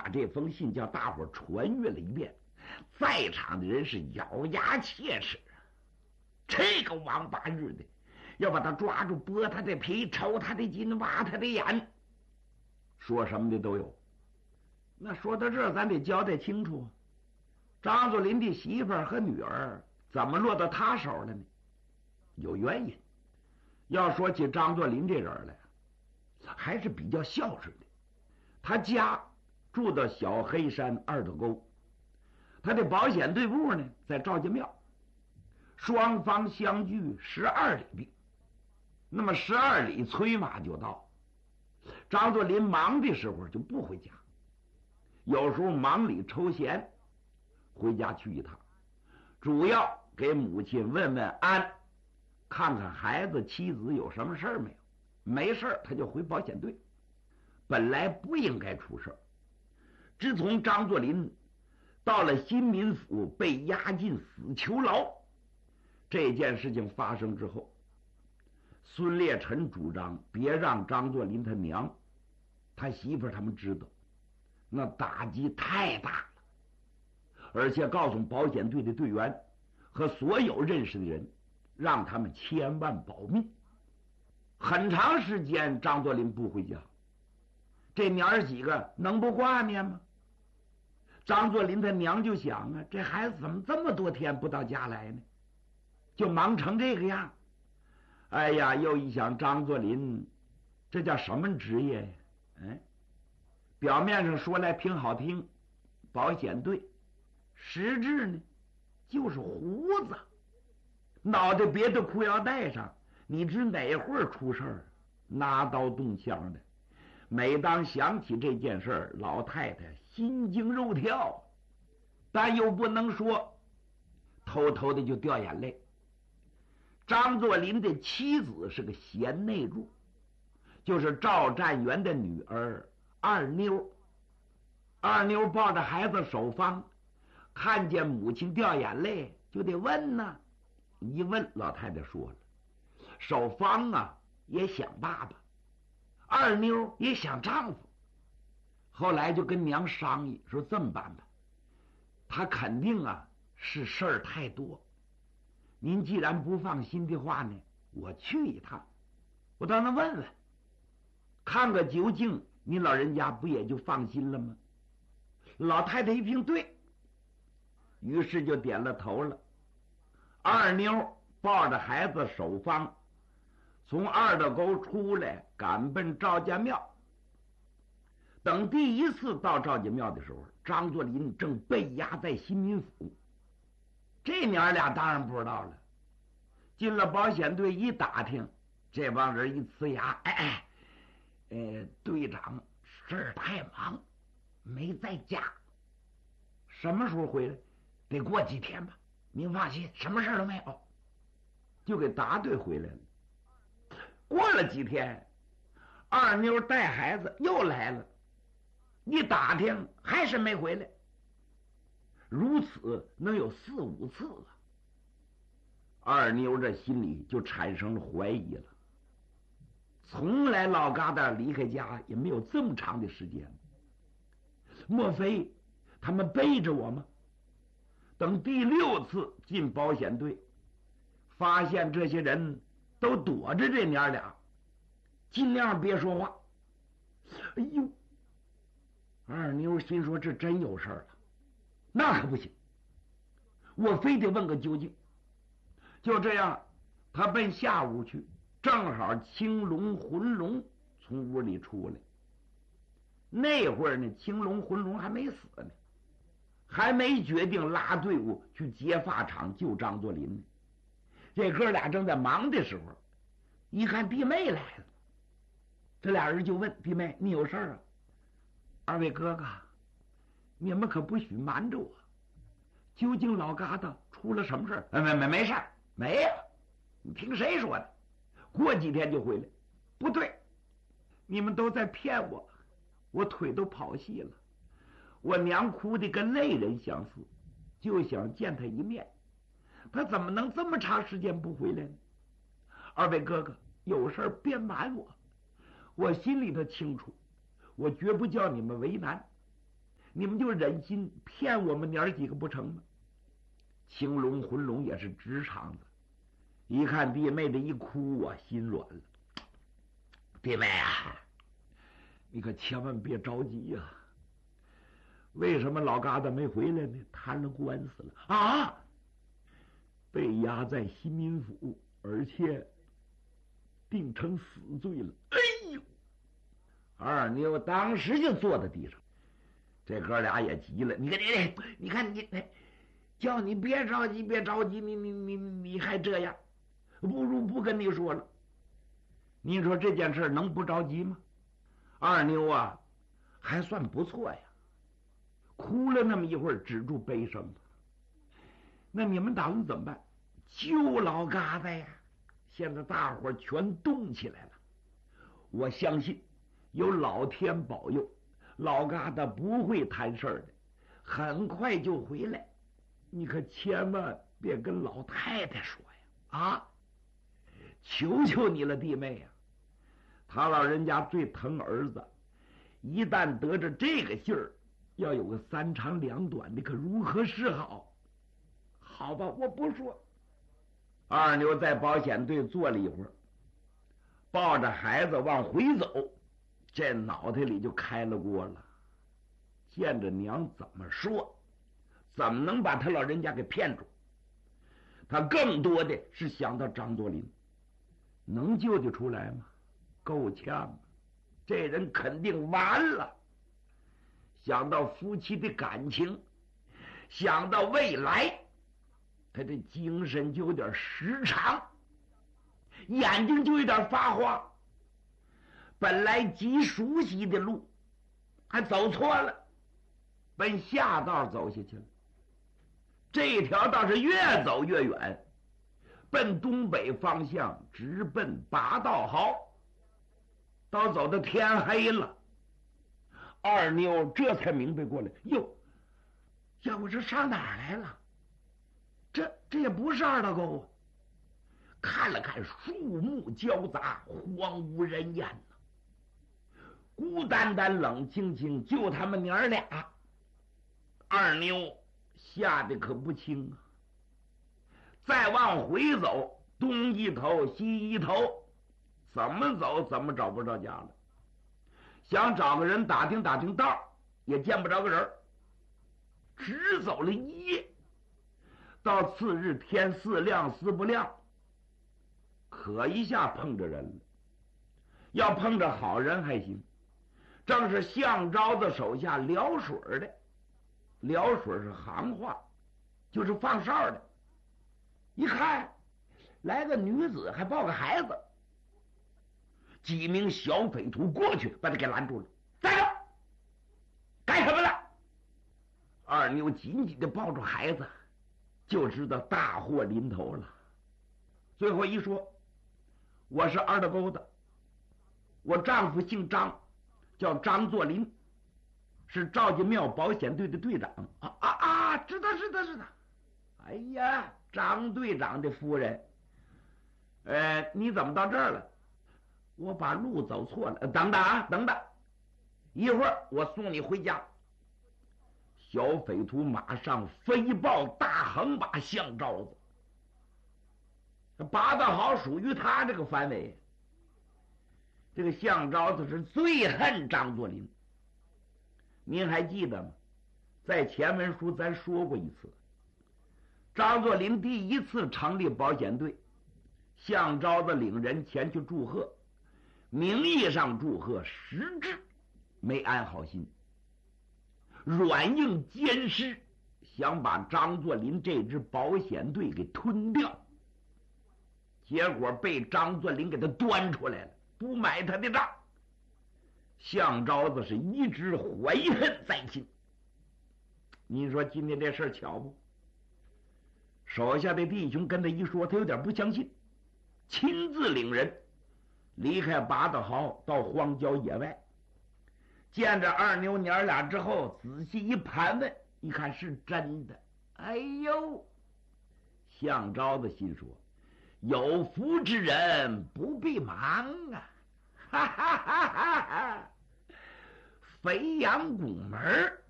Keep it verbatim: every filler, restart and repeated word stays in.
把这封信叫大伙传阅了一遍，在场的人是咬牙切齿。这个王八日的，要把他抓住，剥他的皮，抽他的筋，挖他的眼，说什么的都有。那说到这儿，咱得交代清楚，张作霖的媳妇儿和女儿怎么落到他手了呢？有原因。要说起张作霖这人来，还是比较孝顺的。他家住到小黑山二道沟，他的保险队伍呢在赵家庙，双方相距十二里地。那么十二里催马就到。张作霖忙的时候就不回家，有时候忙里抽闲回家去一趟，主要给母亲问问安，看看孩子妻子有什么事儿没有。没事儿他就回保险队。本来不应该出事儿，自从张作霖到了新民府被押进死囚牢这件事情发生之后，孙烈臣主张别让张作霖他娘他媳妇儿他们知道，那打击太大了。而且告诉保险队的队员和所有认识的人，让他们千万保密。很长时间张作霖不回家，这娘儿几个能不挂念吗？张作霖他娘就想啊，这孩子怎么这么多天不到家来呢？就忙成这个样。哎呀，又一想张作霖这叫什么职业呀？哎，表面上说来挺好听，保险队，实质呢就是胡子，脑袋别的裤腰带上，你知哪会儿出事儿，拿刀动枪的。每当想起这件事儿，老太太心惊肉跳，但又不能说，偷偷的就掉眼泪。张作霖的妻子是个贤内助，就是赵占元的女儿二妞。二妞抱着孩子守方，看见母亲掉眼泪，就得问呢。一问，老太太说了，守方啊也想爸爸，二妞也想丈夫。后来就跟娘商议，说这么办吧，他肯定啊是事儿太多，您既然不放心的话呢，我去一趟，我到那问问，看个究竟，您老人家不也就放心了吗？老太太一听对，于是就点了头了。二妞抱着孩子守方，从二道沟出来，赶奔赵家庙。等第一次到赵家庙的时候，张作霖正被押在新民府。这娘俩当然不知道了。进了保险队一打听，这帮人一呲牙，哎哎，呃，队长事儿太忙，没在家。什么时候回来？得过几天吧。您放心，什么事儿都没有。就给答对回来了。过了几天，二妞带孩子又来了，一打听还是没回来。如此能有四五次了。二妞这心里就产生了怀疑了。从来老疙瘩离开家也没有这么长的时间，莫非他们背着我吗？等第六次进保险队，发现这些人都躲着这娘俩，尽量别说话。哎呦，二妞心说这真有事儿了，那可不行，我非得问个究竟。就这样，他奔下屋去，正好青龙浑龙从屋里出来。那会儿呢，青龙浑龙还没死呢，还没决定拉队伍去劫法场救张作霖呢。这哥俩正在忙的时候，一看弟妹来了，这俩人就问弟妹：“你有事儿啊？”二位哥哥，你们可不许瞒着我，究竟老疙瘩出了什么事儿？没没没事儿，没有。你听谁说的？过几天就回来。不对，你们都在骗我，我腿都跑细了，我娘哭的跟泪人相似，就想见他一面，他怎么能这么长时间不回来呢？二位哥哥，有事别瞒我，我心里头清楚，我绝不叫你们为难。 你们就忍心骗我们娘几个不成吗？青龙浑龙也是直肠子，一看弟妹这一哭啊，心软了。弟妹啊，你可千万别着急呀、啊！为什么老疙瘩没回来呢？摊了官司了啊！被押在新民府，而且定成死罪了。哎呦！二妞当时就坐在地上，这哥俩也急了。你看你，你看你，叫你别着急，别着急，你你你你还这样，不如不跟你说了。你说这件事能不着急吗？二妞啊，还算不错呀，哭了那么一会儿，止住悲声。那你们打算怎么办？救老疙瘩呀！现在大伙儿全动起来了，我相信有老天保佑，老疙瘩不会摊事儿的，很快就回来。你可千万别跟老太太说呀！啊，求求你了，弟妹呀！他老人家最疼儿子，一旦得着这个信儿，要有个三长两短的，可如何是好？好吧，我不说。二妞在保险队坐了一会儿，抱着孩子往回走，这脑袋里就开了锅了。见着娘怎么说，怎么能把他老人家给骗住？他更多的是想到张作霖，能救得出来吗？够呛，这人肯定完了。想到夫妻的感情，想到未来，他的精神就有点失常，眼睛就有点发花。本来极熟悉的路，还走错了，奔下道走下去了。这条道是越走越远，奔东北方向，直奔八道壕。到走到天黑了，二妞这才明白过来，哟，要我这上哪儿来了？这这也不是二道沟啊！看了看，树木交杂，荒无人烟呐、啊，孤单单、冷清清，就他们娘俩。二妞吓得可不轻啊！再往回走，东一头西一头，怎么走怎么找不着家了。想找个人打听打听道，也见不着个人，只走了一夜。到次日天似亮似不亮，可一下碰着人了。要碰着好人还行，正是项昭子手下撩水的。撩水是行话，就是放哨的。一看来个女子，还抱个孩子，几名小匪徒过去把他给拦住了。站住！干什么了？二妞紧紧的抱住孩子，就知道大祸临头了。最后一说，我是二道沟的，我丈夫姓张，叫张作霖，是赵家庙保险队的队长。啊啊啊！知道知道知道。哎呀，张队长的夫人，呃，你怎么到这儿了？我把路走错了。等等啊，等等，一会儿我送你回家。小匪徒马上飞报大横把项昭子，八道壕属于他这个范围。这个项昭子是最恨张作霖，您还记得吗？在前文书咱说过一次，张作霖第一次成立保险队，项昭子领人前去祝贺，名义上祝贺，实质没安好心，软硬兼施，想把张作霖这支保险队给吞掉。结果被张作霖给他端出来了，不买他的账。项昭子是一直怀恨在心。你说今天这事巧不？手下的弟兄跟他一说，他有点不相信，亲自领人离开八道壕，到荒郊野外，见着二妞娘俩之后，仔细一盘问，一看是真的。哎呦，项昭子心说，有福之人不必忙啊！哈哈哈哈哈！肥阳拱门